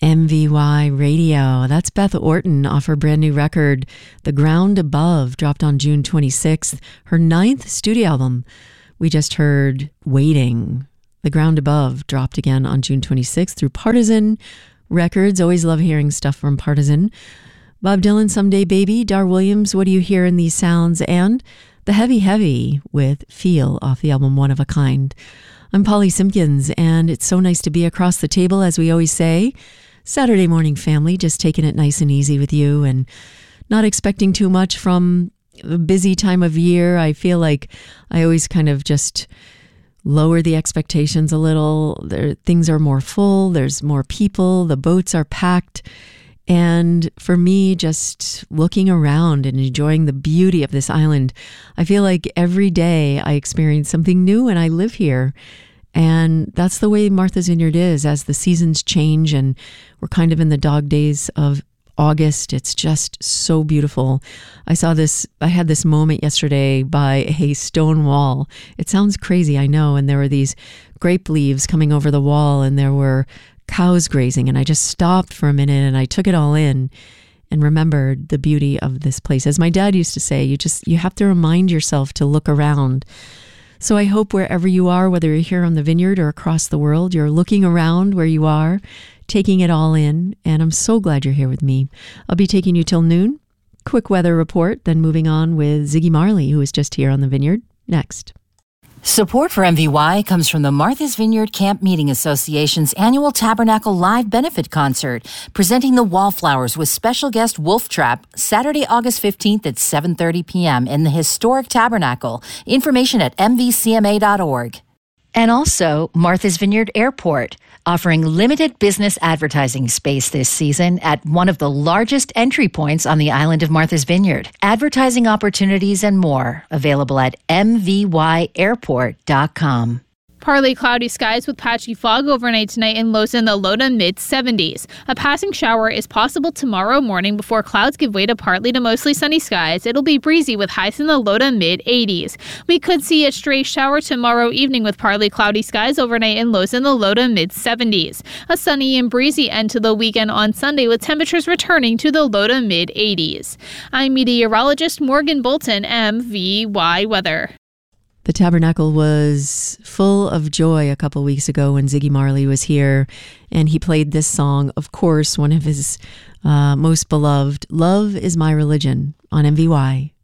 MVY Radio. That's Beth Orton off her brand new record, The Ground Above, dropped on June 26th, her 9th studio album. We just heard Waiting. The Ground Above dropped again on June 26th through Partisan Records. Always love hearing stuff from Partisan. Bob Dylan, Someday Baby. Dar Williams, What Do You Hear in These Sounds? And The Heavy Heavy with Feel off the album One of a Kind. I'm Polly Simpkins, and it's so nice to be across the table, as we always say. Saturday morning family, just taking it nice and easy with you and not expecting too much from a busy time of year. I feel like I always kind of just lower the expectations a little. Things are more full. There's more people. The boats are packed. And for me, just looking around and enjoying the beauty of this island, I feel like every day I experience something new and I live here. And that's the way Martha's Vineyard is. As the seasons change and we're kind of in the dog days of August, it's just so beautiful. I had this moment yesterday by a stone wall. It sounds crazy, I know. And there were these grape leaves coming over the wall and there were cows grazing. And I just stopped for a minute and I took it all in and remembered the beauty of this place. As my dad used to say, you have to remind yourself to look around. So I hope wherever you are, whether you're here on the vineyard or across the world, you're looking around where you are, taking it all in. And I'm so glad you're here with me. I'll be taking you till noon. Quick weather report, then moving on with Ziggy Marley, who is just here on the vineyard, next. Support for MVY comes from the Martha's Vineyard Camp Meeting Association's annual Tabernacle Live Benefit Concert, presenting the Wallflowers with special guest Wolf Trap, Saturday, August 15th at 7:30 p.m. in the historic Tabernacle. Information at mvcma.org. And also Martha's Vineyard Airport, offering limited business advertising space this season at one of the largest entry points on the island of Martha's Vineyard. Advertising opportunities and more available at mvyairport.com. Partly cloudy skies with patchy fog overnight tonight and lows in the low to mid-70s. A passing shower is possible tomorrow morning before clouds give way to partly to mostly sunny skies. It'll be breezy with highs in the low to mid-80s. We could see a stray shower tomorrow evening with partly cloudy skies overnight and lows in the low to mid-70s. A sunny and breezy end to the weekend on Sunday with temperatures returning to the low to mid-80s. I'm meteorologist Morgan Bolton, MVY Weather. The Tabernacle was full of joy a couple weeks ago when Ziggy Marley was here, and he played this song, of course, one of his most beloved, Love Is My Religion, on MVY.